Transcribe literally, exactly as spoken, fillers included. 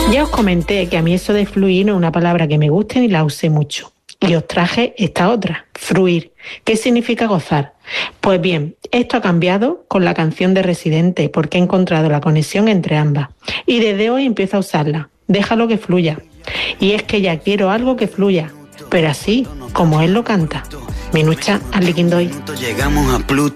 Ya os comenté que a mí eso de fluir no es una palabra que me guste ni la usé mucho. Y os traje esta otra, fruir. ¿Qué significa gozar? Pues bien, esto ha cambiado con la canción de Residente porque he encontrado la conexión entre ambas. Y desde hoy empiezo a usarla. Déjalo que fluya. Y es que ya quiero algo que fluya, pero así como él lo canta. Minucha al liquindoy. Llegamos a Pluto.